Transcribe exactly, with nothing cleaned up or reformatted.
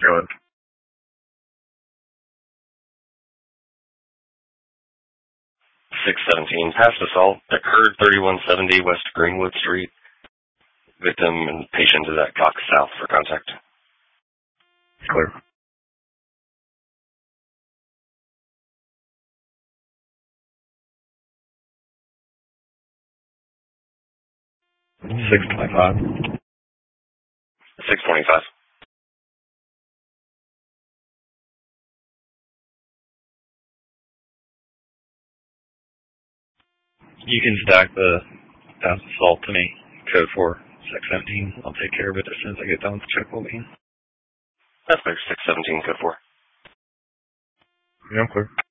go ahead. six seventeen, past assault occurred thirty-one seventy West Greenwood Street. Victim and patient is at Cox South for contact. Clear. six twenty-five. six twenty-five. You can stack the past assault to me. Code four, six seventeen. I'll take care of it as soon as I get done with the check will be. That's clear. six seventeen, code four. Yeah, I'm clear.